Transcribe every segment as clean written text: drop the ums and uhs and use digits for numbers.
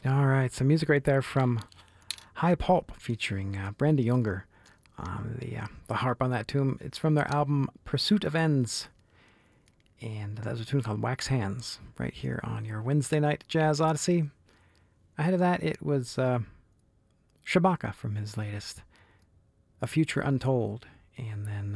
All right, some music right there from High Pulp featuring Brandy Younger. The harp on that tune. It's from their album Pursuit of Ends, and that was a tune called Wax Hands right here on your Wednesday night Jazz Odyssey. Ahead of that, it was Shabaka from his latest, A Future Untold, and then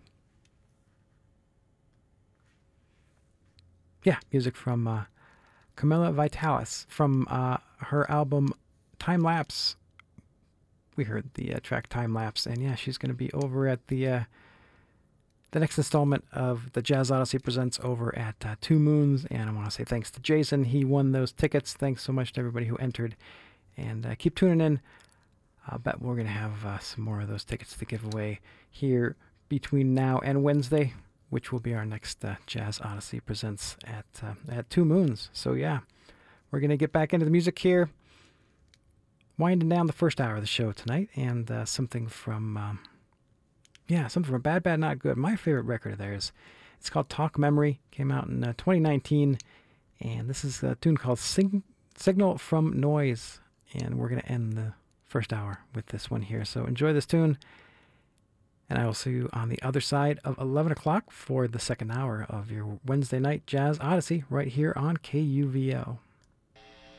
music from Camilla Vitalis from her album Time Lapse. We heard the track Time Lapse, and she's going to be over at the next installment of the Jazz Odyssey Presents over at Two Moons. And I want to say thanks to Jason. He won those tickets. Thanks so much to everybody who entered. And keep tuning in. I bet we're going to have some more of those tickets to give away here between now and Wednesday, which will be our next Jazz Odyssey Presents at Two Moons. So, we're going to get back into the music here. Winding down the first hour of the show tonight, and something from Bad Bad Not Good. My favorite record of theirs. It's called Talk Memory. Came out in 2019, and this is a tune called Signal from Noise. And we're going to end the first hour with this one here. So enjoy this tune, and I will see you on the other side of 11 o'clock for the second hour of your Wednesday night Jazz Odyssey right here on KUVO.